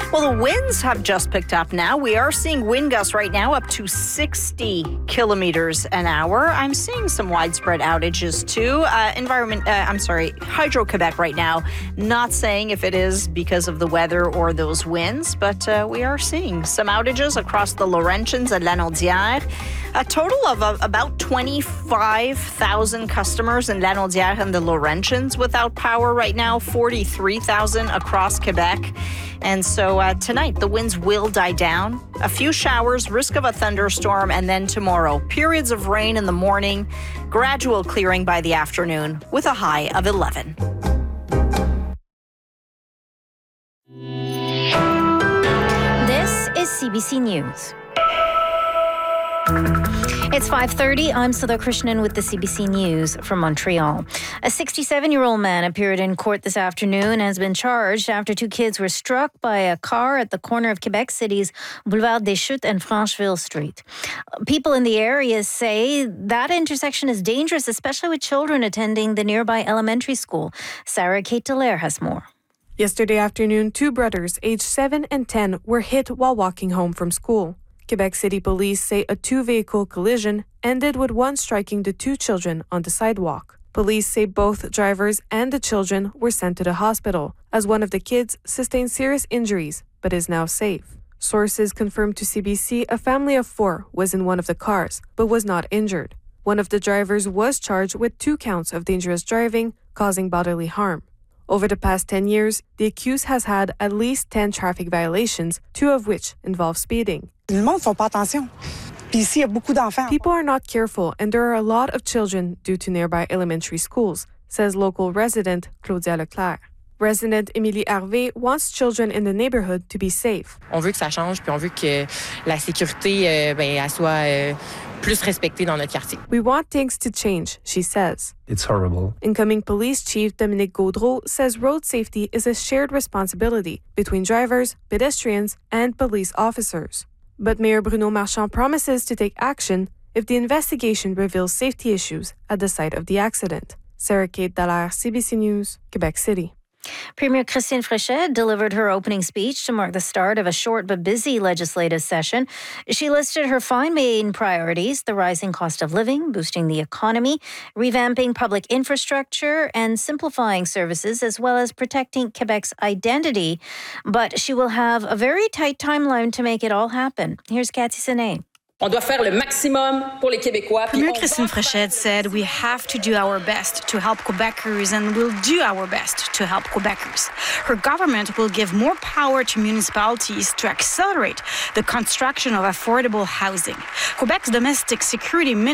Well, the winds have just picked up now. We are seeing wind gusts right now up to 60 kilometers an hour. I'm seeing some widespread outages too. Hydro-Quebec right now, not saying if it is because of the weather or those winds, but we are seeing some outages across the Laurentians and Lanaudière. A total of about 25,000 customers in Lanaudière and the Laurentians without power right now, 43,000 across Quebec. And so tonight, the winds will die down. A few showers, risk of a thunderstorm, and then tomorrow, periods of rain in the morning, gradual clearing by the afternoon with a high of 11. This is CBC News. It's 5:30. I'm Sudha Krishnan with the CBC News from Montreal. A 67-year-old man appeared in court this afternoon and has been charged after two kids were struck by a car at the corner of Quebec City's Boulevard des Chutes and Francheville Street. People in the area say that intersection is dangerous, especially with children attending the nearby elementary school. Sarah Kate Dallaire has more. Yesterday afternoon, two brothers aged 7 and 10 were hit while walking home from school. Quebec City Police say a two-vehicle collision ended with one striking the two children on the sidewalk. Police say both drivers and the children were sent to the hospital, as one of the kids sustained serious injuries but is now safe. Sources confirmed to CBC a family of 4 was in one of the cars but was not injured. One of the drivers was charged with 2 counts of dangerous driving causing bodily harm. Over the past 10 years, the accused has had at least 10 traffic violations, 2 of which involve speeding. People are not careful and there are a lot of children due to nearby elementary schools, says local resident Claudia Leclerc. Resident Émilie Harvey wants children in the neighborhood to be safe. On veut que ça change, puis on veut que la sécurité elle soit plus respectée dans notre quartier. We want things to change, she says. It's horrible. Incoming Police Chief Dominique Gaudreau says road safety is a shared responsibility between drivers, pedestrians, and police officers. But Mayor Bruno Marchand promises to take action if the investigation reveals safety issues at the site of the accident. Sarah Kate Dallaire, CBC News, Quebec City. Premier Christine Fréchette delivered her opening speech to mark the start of a short but busy legislative session. She listed her 5 main priorities: the rising cost of living, boosting the economy, revamping public infrastructure, and simplifying services, as well as protecting Quebec's identity. But she will have a very tight timeline to make it all happen. Here's Cathy Senet. On doit faire le maximum pour les Québécois. Premier Christine Fréchette said we have to do our best to help Quebecers and we'll do our best to help Quebecers. Her government will give more power to municipalities to accelerate the construction of affordable housing. Quebec's domestic security minister